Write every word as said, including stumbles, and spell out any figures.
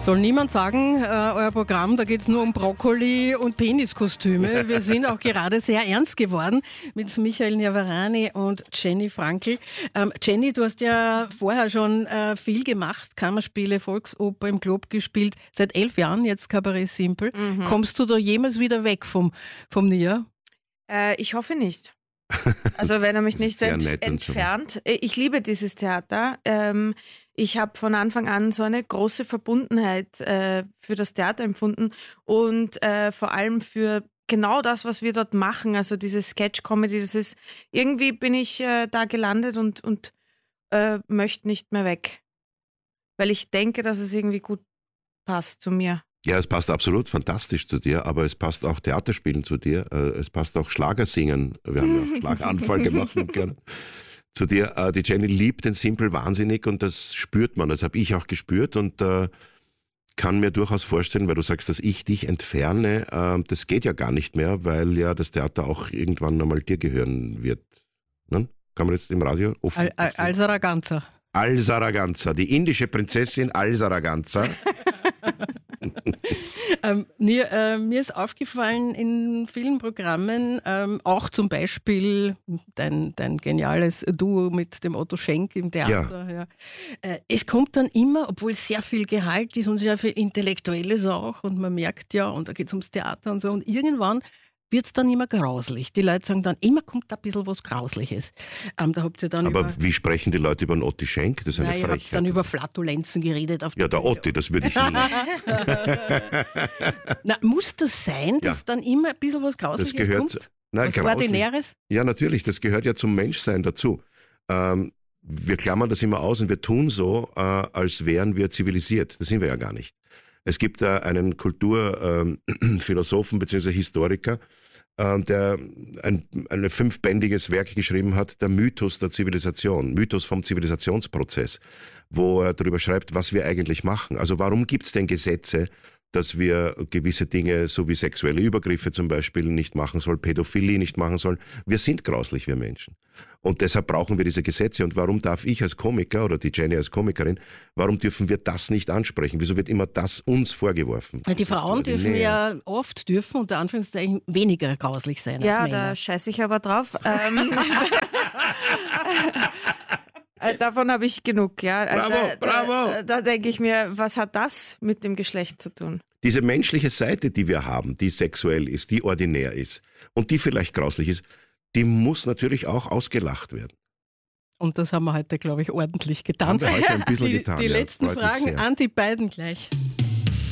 Soll niemand sagen, äh, euer Programm, da geht es nur um Brokkoli und Peniskostüme. Wir sind auch gerade sehr ernst geworden mit Michael Niavarani und Jenny Frankel. Ähm, Jenny, du hast ja vorher schon äh, viel gemacht, Kammerspiele, Volksoper im Club gespielt. Seit elf Jahren jetzt Kabarett Simpel. Mhm. Kommst du da jemals wieder weg vom, vom Nia? Äh, ich hoffe nicht. Also wenn er mich nicht ent- entfernt. Ich liebe dieses Theater. Ähm, ich habe von Anfang an so eine große Verbundenheit äh, für das Theater empfunden und äh, vor allem für genau das, was wir dort machen. Also diese Sketch-Comedy, das ist, irgendwie bin ich äh, da gelandet und, und äh, möchte nicht mehr weg. Weil ich denke, dass es irgendwie gut passt zu mir. Ja, es passt absolut fantastisch zu dir, aber es passt auch Theaterspielen zu dir, es passt auch Schlagersingen, wir haben ja Schlaganfall gemacht gerne, zu dir. Die Jenny liebt den Simpel wahnsinnig und das spürt man, das habe ich auch gespürt und äh, kann mir durchaus vorstellen, weil du sagst, dass ich dich entferne, äh, das geht ja gar nicht mehr, weil ja das Theater auch irgendwann einmal dir gehören wird. Ne? Kann man jetzt im Radio offen... Al- Al- Al Saraganza. Al Saraganza, die indische Prinzessin Al Saraganza. ähm, mir, äh, mir ist aufgefallen in vielen Programmen, ähm, auch zum Beispiel dein, dein geniales Duo mit dem Otto Schenk im Theater. Ja. Ja. Äh, es kommt dann immer, obwohl es sehr viel Gehalt ist und sehr viel Intellektuelles auch und man merkt ja, und da geht es ums Theater und so und irgendwann wird es dann immer grauslich. Die Leute sagen dann, immer kommt da ein bisschen was Grausliches. Ähm, da habt ihr dann Aber über, wie sprechen die Leute über den Otti Schenk? Das ist eine nein, ihr Frechheit. habt dann über Flatulenzen geredet. Auf ja, der Otti, das würde ich nie. Na, muss das sein, dass ja. dann immer ein bisschen was Grausliches das gehört, kommt? Nein, was grauslich. Ordinäres? Ja, natürlich, das gehört ja zum Menschsein dazu. Ähm, wir klammern das immer aus und wir tun so, äh, als wären wir zivilisiert. Das sind wir ja gar nicht. Es gibt da einen Kulturphilosophen ähm, bzw. Historiker, der ein, ein fünfbändiges Werk geschrieben hat, der Mythos der Zivilisation, Mythos vom Zivilisationsprozess, wo er darüber schreibt, was wir eigentlich machen. Also warum gibt es denn Gesetze, dass wir gewisse Dinge, so wie sexuelle Übergriffe zum Beispiel, nicht machen sollen, Pädophilie nicht machen sollen. Wir sind grauslich, wir Menschen. Und deshalb brauchen wir diese Gesetze. Und warum darf ich als Komiker oder die Jenny als Komikerin, warum dürfen wir das nicht ansprechen? Wieso wird immer das uns vorgeworfen? Die Frauen dürfen ja oft, dürfen unter Anführungszeichen, weniger grauslich sein ja, als Männer. Ja, da scheiße ich aber drauf. ähm, Davon habe ich genug, ja. Bravo, da, bravo! Da, da denke ich mir, was hat das mit dem Geschlecht zu tun? Diese menschliche Seite, die wir haben, die sexuell ist, die ordinär ist und die vielleicht grauslich ist, die muss natürlich auch ausgelacht werden. Und das haben wir heute, glaube ich, ordentlich getan. Haben wir heute ein bisschen die, getan. Die ja, letzten Fragen an die beiden gleich.